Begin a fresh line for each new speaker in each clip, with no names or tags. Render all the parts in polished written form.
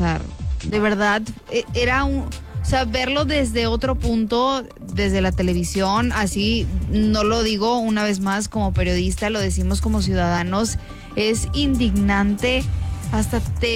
pasar. De verdad, era o sea, verlo desde otro punto, desde la televisión, así, no lo digo una vez más como periodista, lo decimos como ciudadanos, es indignante, hasta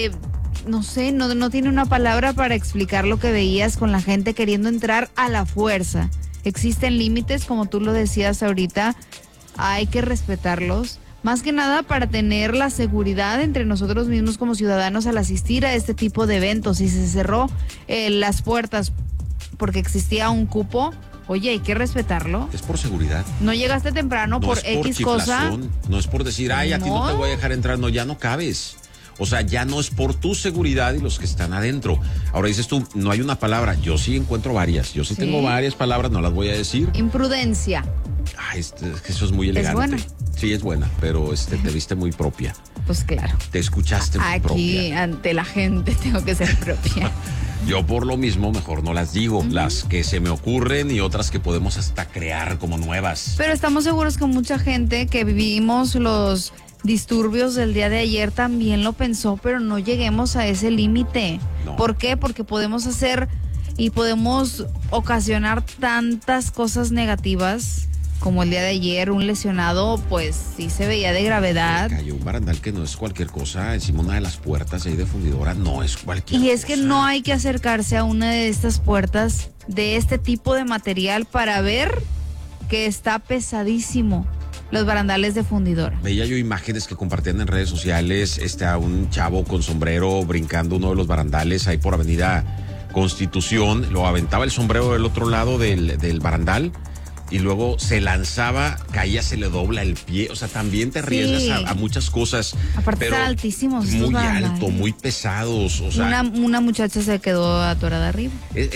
no sé, no tiene una palabra para explicar lo que veías con la gente queriendo entrar a la fuerza. Existen límites, como tú lo decías ahorita, hay que respetarlos. Más que nada para tener la seguridad entre nosotros mismos como ciudadanos al asistir a este tipo de eventos. Si se cerró las puertas porque existía un cupo, oye, hay que respetarlo.
Es por seguridad.
No llegaste temprano
No
por
es
X cosa.
No es por decir, ay, a ti no te voy a dejar entrar. No, ya no cabes. O sea, ya no es por tu seguridad y los que están adentro. Ahora dices tú, no hay una palabra. Yo sí encuentro varias. Yo sí tengo varias palabras, no las voy a decir.
Imprudencia.
Ay, es que eso es muy elegante.
¿Es buena?
Sí, es buena, pero te viste muy propia.
Pues claro.
Te escuchaste muy propia.
Aquí, ante la gente, tengo que ser propia.
Yo por lo mismo mejor no las digo, las que se me ocurren y otras que podemos hasta crear como nuevas.
Pero estamos seguros que mucha gente que vivimos los disturbios del día de ayer también lo pensó, pero no lleguemos a ese límite.
No.
¿Por qué? Porque podemos hacer y podemos ocasionar tantas cosas negativas. Como el día de ayer, un lesionado, pues sí se veía de gravedad.
Cayó un barandal que no es cualquier cosa, encima una de las puertas ahí de fundidora, no es cualquier cosa.
Y es que no hay que acercarse a una de estas puertas de este tipo de material para ver que está pesadísimo los barandales de fundidora.
Veía yo imágenes que compartían en redes sociales, a un chavo con sombrero brincando uno de los barandales ahí por Avenida Constitución, lo aventaba el sombrero del otro lado del barandal. Y luego se lanzaba, caía, se le dobla el pie. O sea, también te arriesgas a muchas cosas.
Aparte están altísimos.
Muy alto, muy pesados. O sea,
una muchacha se quedó atorada arriba.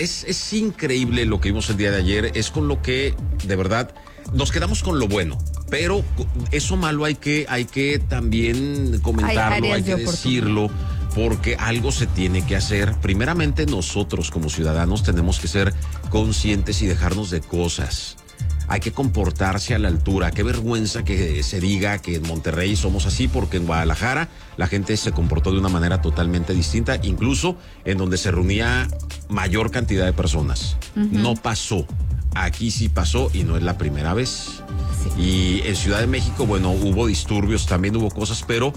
Es increíble lo que vimos el día de ayer. Es con lo que, de verdad, nos quedamos con lo bueno. Pero eso malo hay que también comentarlo, hay que decirlo. Porque algo se tiene que hacer. Primeramente, nosotros como ciudadanos tenemos que ser conscientes y dejarnos de cosas. Hay que comportarse a la altura. Qué vergüenza que se diga que en Monterrey somos así, porque en Guadalajara la gente se comportó de una manera totalmente distinta, incluso en donde se reunía mayor cantidad de personas. No pasó. Aquí sí pasó y no es la primera vez. Sí. Y en Ciudad de México, bueno, hubo disturbios, también hubo cosas, pero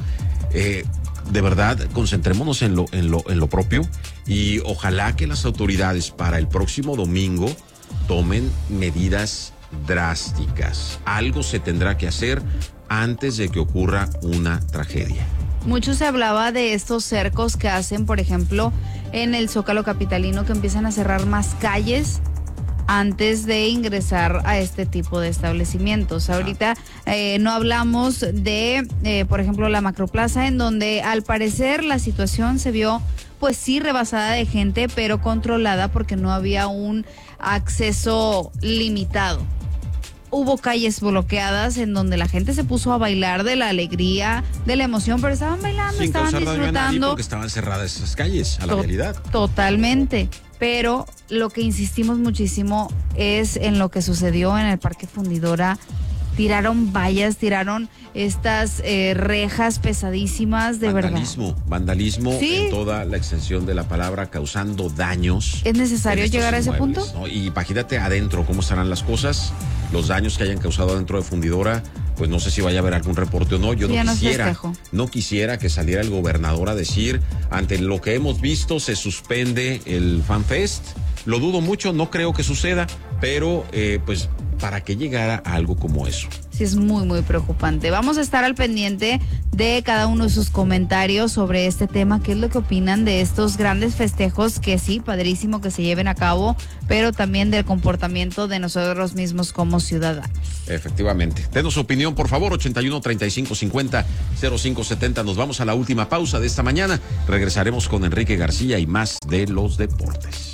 de verdad, concentrémonos en lo propio y ojalá que las autoridades para el próximo domingo tomen medidas drásticas. Algo se tendrá que hacer antes de que ocurra una tragedia.
Mucho se hablaba de estos cercos que hacen, por ejemplo, en el Zócalo capitalino, que empiezan a cerrar más calles antes de ingresar a este tipo de establecimientos. Ahorita no hablamos de, por ejemplo, la Macroplaza, en donde al parecer la situación se vio, pues sí, rebasada de gente, pero controlada porque no había un acceso limitado. Hubo calles bloqueadas en donde la gente se puso a bailar de la alegría, de la emoción, pero estaban bailando,
sin
estaban disfrutando.
Porque estaban cerradas esas calles a la realidad.
Totalmente. Pero lo que insistimos muchísimo es en lo que sucedió en el Parque Fundidora. Tiraron vallas, tiraron estas rejas pesadísimas, de
Vandalismo
¿Sí?
En toda la extensión de la palabra, causando daños.
¿Es necesario llegar a ese punto?
¿No? Y imagínate adentro cómo estarán las cosas, los daños que hayan causado adentro de Fundidora, pues no sé si vaya a haber algún reporte o no. Yo no quisiera que saliera el gobernador a decir, ante lo que hemos visto, se suspende el FanFest. Lo dudo mucho, no creo que suceda, pero pues ¿para qué llegara a algo como eso?
Sí, es muy, muy preocupante. Vamos a estar al pendiente de cada uno de sus comentarios sobre este tema. ¿Qué es lo que opinan de estos grandes festejos? Que sí, padrísimo que se lleven a cabo, pero también del comportamiento de nosotros mismos como ciudadanos.
Efectivamente. Denos su opinión, por favor, 81 35 50 05 70. Nos vamos a la última pausa de esta mañana. Regresaremos con Enrique García y más de los deportes.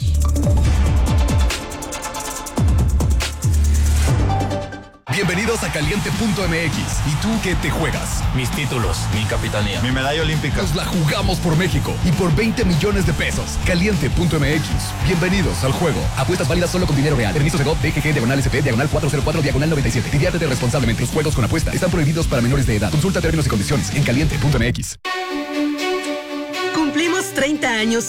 Bienvenidos a Caliente.mx. ¿Y tú qué te juegas?
Mis títulos, mi capitanía,
mi medalla olímpica. Nos la jugamos por México y por 20 millones de pesos. Caliente.mx. Bienvenidos al juego. Apuestas válidas solo con dinero real. Permiso de GOV, DGG, /SP, /404, /97. Diviértete responsablemente. Los juegos con apuesta están prohibidos para menores de edad. Consulta términos y condiciones en Caliente.mx.
Cumplimos 30 años